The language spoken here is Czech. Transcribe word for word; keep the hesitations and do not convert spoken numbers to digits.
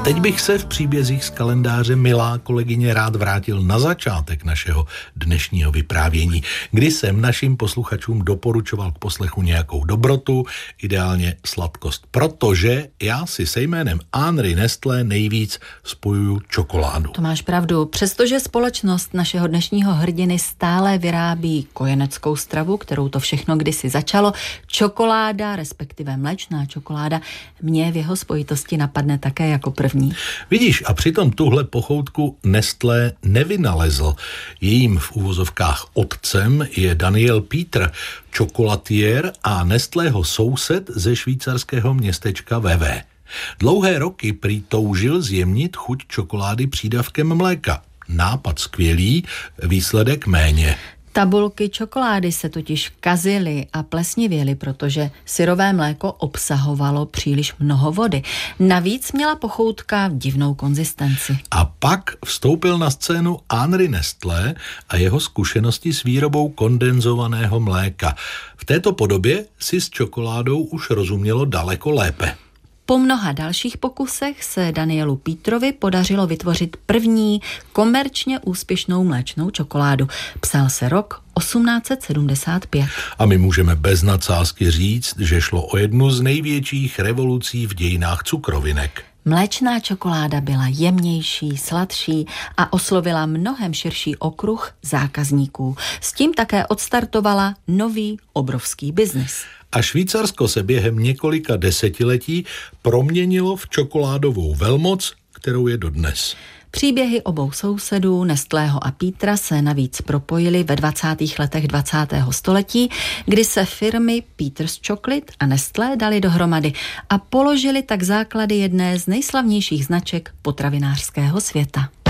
teď bych se v příbězích z kalendáře, milá kolegyně, rád vrátil na začátek našeho dnešního vyprávění, kdy jsem našim posluchačům doporučoval k poslechu nějakou dobrotu, ideálně sladkost, protože já si se jménem Henri Nestlé nejvíc spojuju čokoládu. To máš pravdu, přestože společnost našeho dnešního hrdiny stále vyrábí kojeneckou stravu, kterou to všechno kdysi začalo, čokoláda, respektive mléčná čokoláda, mě v jeho spojitosti napadne také jako první. Vidíš, a přitom tuhle pochoutku Nestlé nevynalezl. Jejím v uvozovkách otcem je Daniel Pieter, čokolatiér a Nestlého soused ze švýcarského městečka Vevey. Dlouhé roky prý toužil zjemnit chuť čokolády přídavkem mléka. Nápad skvělý, výsledek méně. Tabulky čokolády se totiž kazily a plesnivěly, protože syrové mléko obsahovalo příliš mnoho vody. Navíc měla pochoutka divnou konzistenci. A pak vstoupil na scénu Henri Nestlé a jeho zkušenosti s výrobou kondenzovaného mléka. V této podobě si s čokoládou už rozumělo daleko lépe. Po mnoha dalších pokusech se Danielu Pietrovi podařilo vytvořit první komerčně úspěšnou mléčnou čokoládu. Psal se rok osmnáct set sedmdesát pět. A my můžeme bez nadsázky říct, že šlo o jednu z největších revolucí v dějinách cukrovinek. Mléčná čokoláda byla jemnější, sladší a oslovila mnohem širší okruh zákazníků. S tím také odstartovala nový obrovský biznis. A Švýcarsko se během několika desetiletí proměnilo v čokoládovou velmoc, kterou je dodnes. Příběhy obou sousedů, Nestlého a Pietera, se navíc propojily ve dvacátých letech dvacátého století, kdy se firmy Pieters Chocolate a Nestlé dali dohromady a položili tak základy jedné z nejslavnějších značek potravinářského světa.